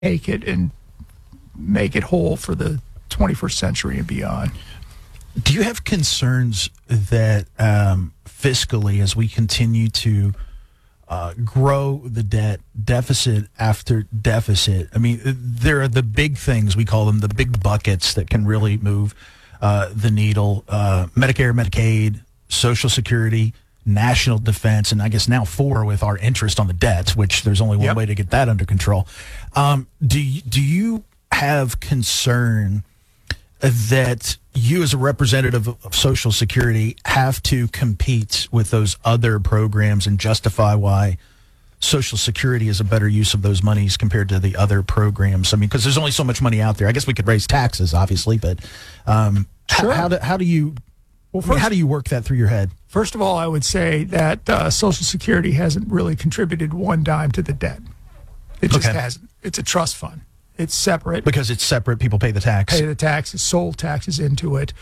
take it and make it whole for the 21st century and beyond. Do you have concerns that fiscally, as we continue to grow the debt, deficit after deficit? I mean, there are the big things, we call them the big buckets that can really move the needle. Medicare, Medicaid, Social Security, national defense, and I guess now 4 with our interest on the debts, which there's only one way to get that under control. Do you have concern that you as a representative of Social Security have to compete with those other programs and justify why Social Security is a better use of those monies compared to the other programs? I mean, because there's only so much money out there. I guess we could raise taxes, obviously, but Sure. how do you how do you work that through your head? First of all, I would say that Social Security hasn't really contributed one dime to the debt. It just hasn't. It's a trust fund. It's separate. Because it's separate, people pay the tax. Pay the taxes, sold taxes into it.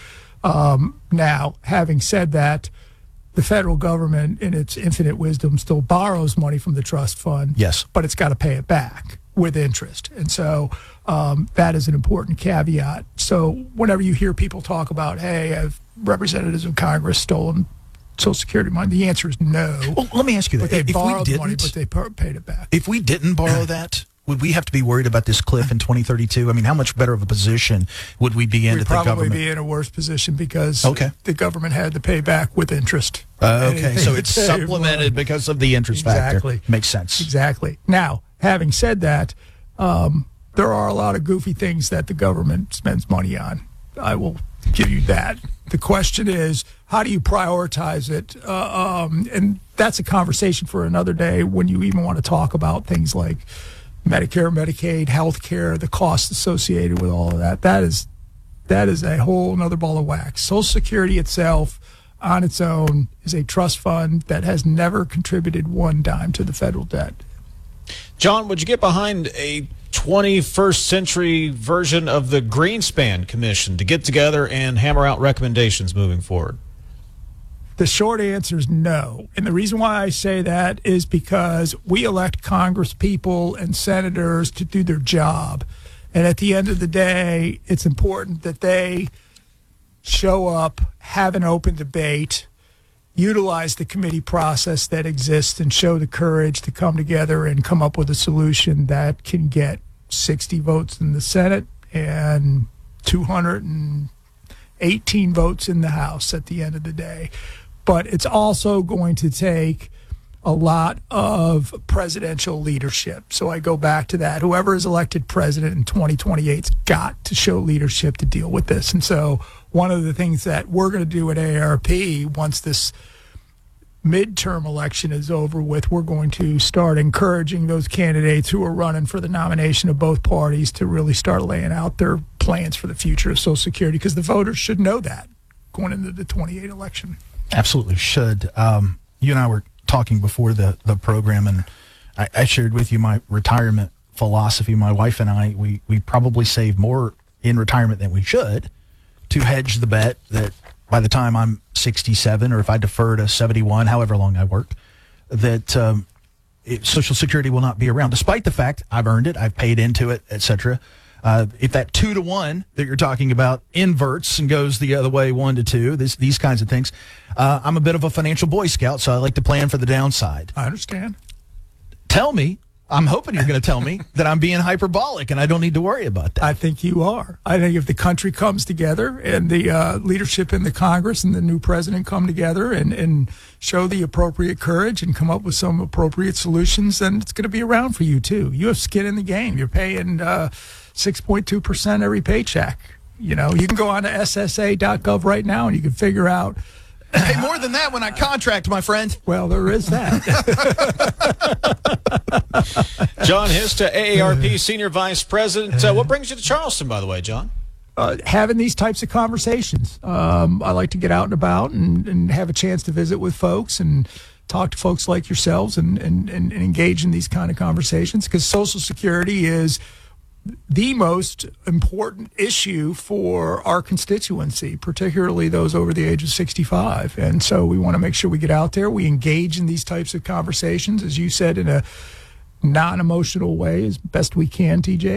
Now, having said that, the federal government, in its infinite wisdom, still borrows money from the trust fund. Yes. But it's got to pay it back with interest. And so that is an important caveat. So whenever you hear people talk about, hey, have representatives of Congress stolen Social Security money, the answer is no. Well, let me ask you that. But they borrowed money, but they paid it back. If we didn't borrow that, would we have to be worried about this cliff in 2032? I mean, how much better of a position would we be in We'd at the government? probably be in a worse position because the government had to pay back with interest. Okay, so it's supplemented because of the interest factor. Makes sense. Exactly. Now, having said that, there are a lot of goofy things that the government spends money on. I will give you that. The question is, how do you prioritize it? And that's a conversation for another day when you even want to talk about things like Medicare, Medicaid, health care, the costs associated with all of that. That is a whole another ball of wax. Social Security itself, on its own, is a trust fund that has never contributed one dime to the federal debt. John, would you get behind a 21st century version of the Greenspan Commission to get together and hammer out recommendations moving forward? The short answer is no. And the reason why I say that is because we elect Congress people and senators to do their job. And at the end of the day, it's important that they show up, have an open debate, utilize the committee process that exists, and show the courage to come together and come up with a solution that can get 60 votes in the Senate and 218 votes in the House at the end of the day. But it's also going to take a lot of presidential leadership. So I go back to that. Whoever is elected president in 2028's got to show leadership to deal with this. And so one of the things that we're going to do at AARP, once this midterm election is over with, we're going to start encouraging those candidates who are running for the nomination of both parties to really start laying out their plans for the future of Social Security, because the voters should know that going into the 28 election. Absolutely should. You and I were talking before the program, and I shared with you my retirement philosophy. My wife and I, we probably save more in retirement than we should to hedge the bet that by the time I'm 67, or if I defer to 71, however long I work, that Social Security will not be around, despite the fact I've earned it, I've paid into it, etc. If that 2-to-1 that you're talking about inverts and goes the other way, 1-to-2, these kinds of things, I'm a bit of a financial Boy Scout, so I like to plan for the downside. I understand. Tell me, I'm hoping you're going to tell me that I'm being hyperbolic and I don't need to worry about that. I think you are. I think if the country comes together and the leadership in the Congress and the new president come together and show the appropriate courage and come up with some appropriate solutions, then it's going to be around for you too. You have skin in the game. You're paying 6.2% every paycheck. You know, you can go on to SSA.gov right now and you can figure out. Hey, more than that when I contract, my friend. Well, there is that. John Hista, AARP Senior Vice President. What brings you to Charleston, by the way, John? Having these types of conversations. I like to get out and about and have a chance to visit with folks and talk to folks like yourselves and engage in these kind of conversations, because Social Security is the most important issue for our constituency, particularly those over the age of 65. And so we want to make sure we get out there, we engage in these types of conversations, as you said, in a non-emotional way as best we can, TJ.